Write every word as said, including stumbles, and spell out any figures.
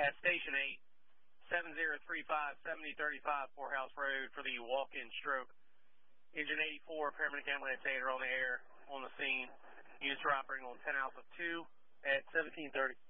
at Station eight, seven zero three five, seven zero three five, Poorhouse Road for the walk-in stroke. Engine eighty-four, paramedic ambulance eight are on the air on the scene. Units are operating on ten Alpha two at seventeen thirty.